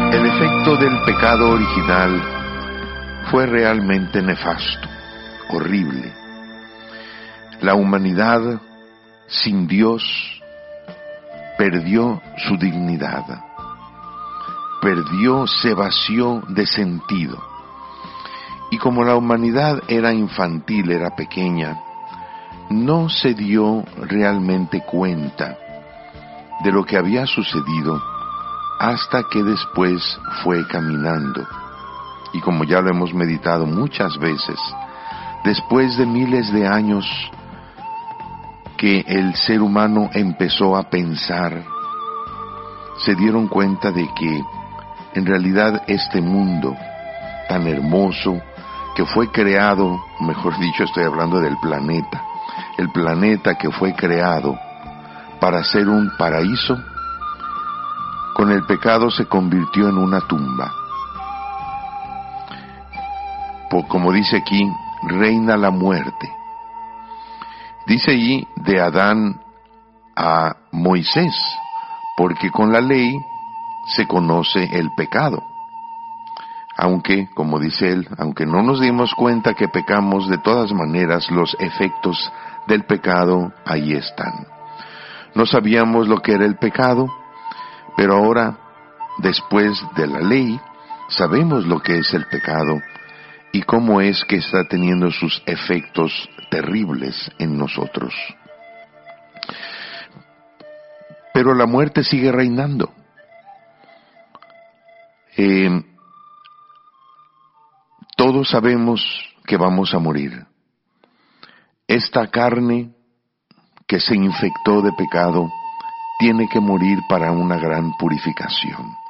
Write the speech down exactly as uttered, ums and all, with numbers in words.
El efecto del pecado original fue realmente nefasto, horrible. La humanidad sin Dios perdió su dignidad, perdió, se vació de sentido. Y como la humanidad era infantil, era pequeña, no se dio realmente cuenta de lo que había sucedido hasta que después fue caminando. Y como ya lo hemos meditado muchas veces, después de miles de años que el ser humano empezó a pensar, se dieron cuenta de que en realidad este mundo tan hermoso que fue creado, mejor dicho, estoy hablando del planeta, el planeta que fue creado para ser un paraíso, con el pecado se convirtió en una tumba. Por, como dice aquí, reina la muerte. Dice allí de Adán a Moisés, porque con la ley se conoce el pecado. Aunque, como dice él, aunque no nos dimos cuenta que pecamos, de todas maneras los efectos del pecado ahí están. No sabíamos lo que era el pecado, pero ahora, después de la ley, sabemos lo que es el pecado y cómo es que está teniendo sus efectos terribles en nosotros. Pero la muerte sigue reinando. Eh, todos sabemos que vamos a morir. Esta carne que se infectó de pecado tiene que morir para una gran purificación.